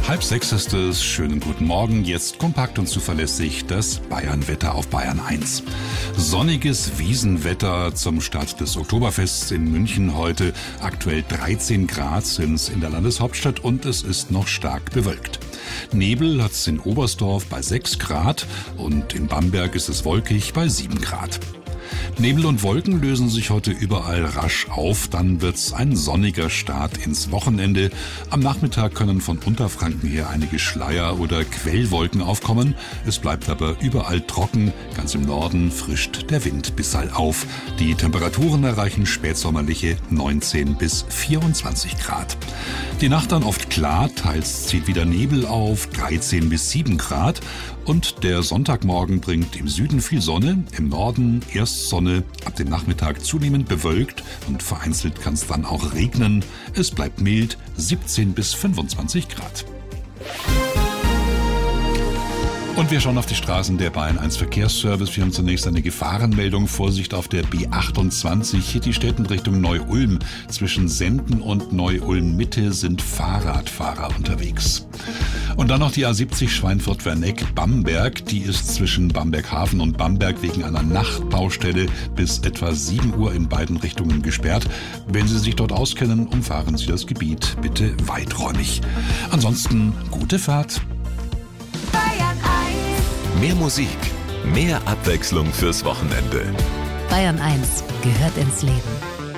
5:30 ist es. Schönen guten Morgen. Jetzt kompakt und zuverlässig das Bayernwetter auf Bayern 1. Sonniges Wiesenwetter zum Start des Oktoberfests in München heute. Aktuell 13 Grad sind's in der Landeshauptstadt und es ist noch stark bewölkt. Nebel hat's in Oberstdorf bei 6 Grad und in Bamberg ist es wolkig bei 7 Grad. Nebel und Wolken lösen sich heute überall rasch auf, dann wird's ein sonniger Start ins Wochenende. Am Nachmittag können von Unterfranken her einige Schleier- oder Quellwolken aufkommen. Es bleibt aber überall trocken, ganz im Norden frischt der Wind bisall auf. Die Temperaturen erreichen spätsommerliche 19 bis 24 Grad. Die Nacht dann oft klar, teils zieht wieder Nebel auf, 13 bis 7 Grad. Und der Sonntagmorgen bringt im Süden viel Sonne, im Norden erst Sonne, ab dem Nachmittag zunehmend bewölkt und vereinzelt kann es dann auch regnen. Es bleibt mild, 17 bis 25 Grad. Und wir schauen auf die Straßen der Bayern 1 Verkehrsservice. Wir haben zunächst eine Gefahrenmeldung. Vorsicht auf der B28. Die Städten Richtung Neu-Ulm. Zwischen Senden und Neu-Ulm-Mitte sind Fahrradfahrer unterwegs. Und dann noch die A70 Schweinfurt-Werneck-Bamberg. Die ist zwischen Bamberg-Hafen und Bamberg wegen einer Nachtbaustelle bis etwa 7 Uhr in beiden Richtungen gesperrt. Wenn Sie sich dort auskennen, umfahren Sie das Gebiet bitte weiträumig. Ansonsten gute Fahrt. Mehr Musik, mehr Abwechslung fürs Wochenende. Bayern 1 gehört ins Leben.